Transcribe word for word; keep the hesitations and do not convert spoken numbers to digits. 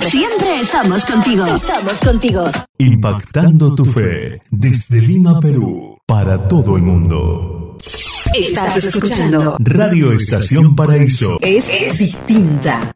Siempre estamos contigo. Estamos contigo. Impactando tu fe desde Lima, Perú, para todo el mundo. Estás escuchando Radio Estación Paraíso. Es, es distinta.